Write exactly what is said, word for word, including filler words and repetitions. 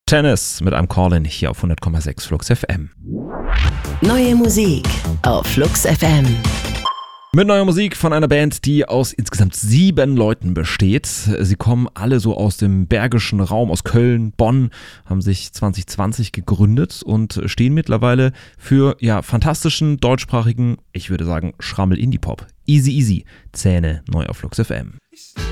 Tennis mit einem Call-In hier auf hundert Komma sechs Flux F M. Neue Musik auf Flux F M. Mit neuer Musik von einer Band, die aus insgesamt sieben Leuten besteht. Sie kommen alle so aus dem bergischen Raum, aus Köln, Bonn, haben sich zwanzig zwanzig gegründet und stehen mittlerweile für ja fantastischen, deutschsprachigen, ich würde sagen, Schrammel-Indie-Pop. Easy Easy, Zähne, neu auf Flux F M.